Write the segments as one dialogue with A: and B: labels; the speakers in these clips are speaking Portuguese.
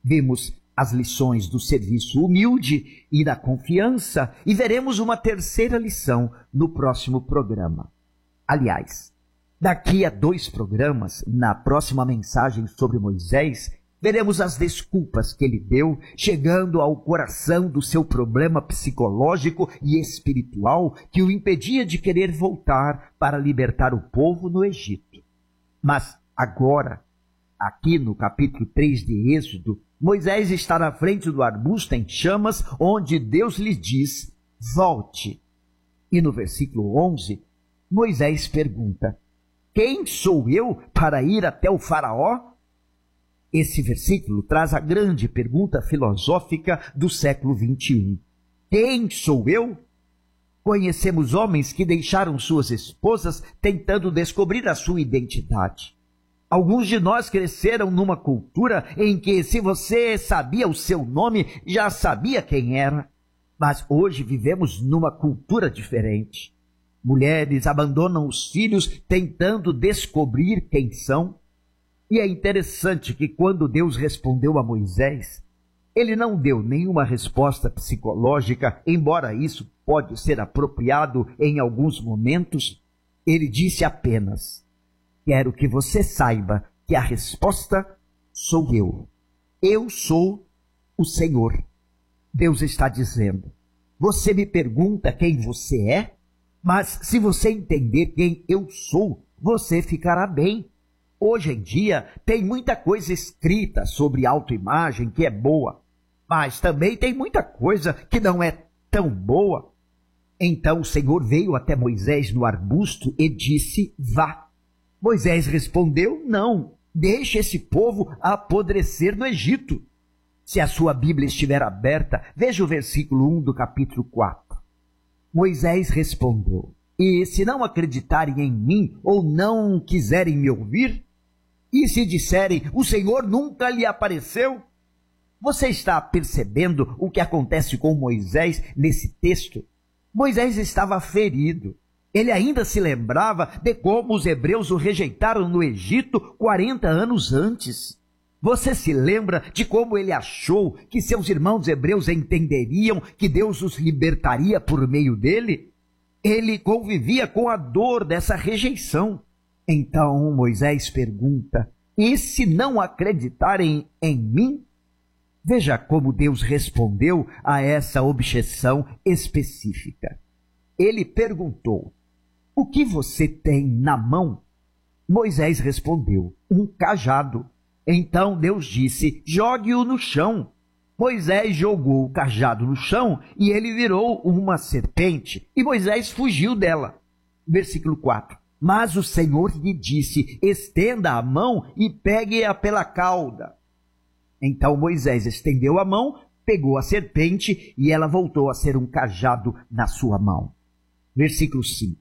A: Vimos as lições do serviço humilde e da confiança e veremos uma terceira lição no próximo programa. Aliás, daqui a 2 programas, na próxima mensagem sobre Moisés, veremos as desculpas que ele deu, chegando ao coração do seu problema psicológico e espiritual que o impedia de querer voltar para libertar o povo no Egito. Mas agora, aqui no capítulo 3 de Êxodo, Moisés está na frente do arbusto em chamas, onde Deus lhe diz: volte. E no versículo 11, Moisés pergunta: quem sou eu para ir até o faraó? Esse versículo traz a grande pergunta filosófica do século 21. Quem sou eu? Conhecemos homens que deixaram suas esposas tentando descobrir a sua identidade. Alguns de nós cresceram numa cultura em que, se você sabia o seu nome, já sabia quem era. Mas hoje vivemos numa cultura diferente. Mulheres abandonam os filhos tentando descobrir quem são. E é interessante que quando Deus respondeu a Moisés, ele não deu nenhuma resposta psicológica, embora isso pode ser apropriado em alguns momentos. Ele disse apenas: quero que você saiba que a resposta sou eu. Eu sou o Senhor. Deus está dizendo: você me pergunta quem você é, mas se você entender quem eu sou, você ficará bem. Hoje em dia tem muita coisa escrita sobre autoimagem que é boa, mas também tem muita coisa que não é tão boa. Então o Senhor veio até Moisés no arbusto e disse: vá. Moisés respondeu: não, deixe esse povo apodrecer no Egito. Se a sua Bíblia estiver aberta, veja o versículo 1 do capítulo 4. Moisés respondeu: e se não acreditarem em mim ou não quiserem me ouvir? E se disserem: o Senhor nunca lhe apareceu? Você está percebendo o que acontece com Moisés nesse texto? Moisés estava ferido. Ele ainda se lembrava de como os hebreus o rejeitaram no Egito 40 anos antes. Você se lembra de como ele achou que seus irmãos hebreus entenderiam que Deus os libertaria por meio dele? Ele convivia com a dor dessa rejeição. Então Moisés pergunta: e se não acreditarem em mim? Veja como Deus respondeu a essa objeção específica. Ele perguntou: o que você tem na mão? Moisés respondeu: um cajado. Então Deus disse: jogue-o no chão. Moisés jogou o cajado no chão e ele virou uma serpente, e Moisés fugiu dela. Versículo 4. Mas o Senhor lhe disse: estenda a mão e pegue-a pela cauda. Então Moisés estendeu a mão, pegou a serpente e ela voltou a ser um cajado na sua mão. Versículo 5.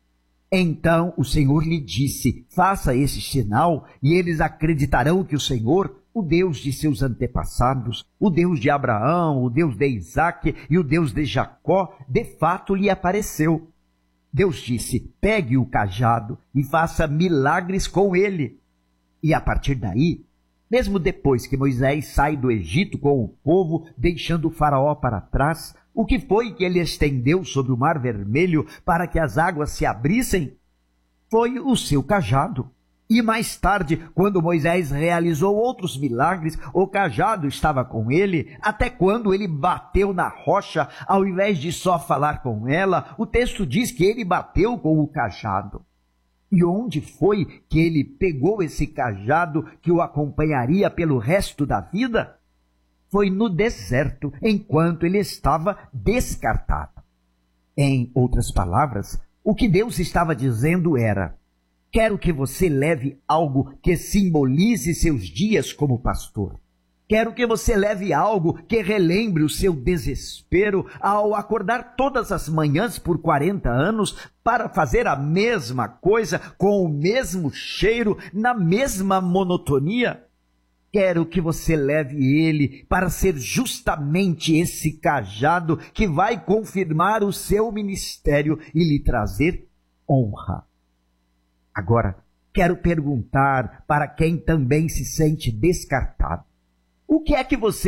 A: Então o Senhor lhe disse: faça esse sinal e eles acreditarão que o Senhor, o Deus de seus antepassados, o Deus de Abraão, o Deus de Isaque e o Deus de Jacó, de fato lhe apareceu. Deus disse: pegue o cajado e faça milagres com ele. E a partir daí, mesmo depois que Moisés sai do Egito com o povo, deixando o faraó para trás, o que foi que ele estendeu sobre o Mar Vermelho para que as águas se abrissem? Foi o seu cajado. E mais tarde, quando Moisés realizou outros milagres, o cajado estava com ele, até quando ele bateu na rocha, ao invés de só falar com ela, o texto diz que ele bateu com o cajado. E onde foi que ele pegou esse cajado que o acompanharia pelo resto da vida? Foi no deserto, enquanto ele estava descartado. Em outras palavras, o que Deus estava dizendo era: quero que você leve algo que simbolize seus dias como pastor. Quero que você leve algo que relembre o seu desespero ao acordar todas as manhãs por 40 anos para fazer a mesma coisa com o mesmo cheiro, na mesma monotonia. Quero que você leve ele para ser justamente esse cajado que vai confirmar o seu ministério e lhe trazer honra. Agora, quero perguntar para quem também se sente descartado: o que é que você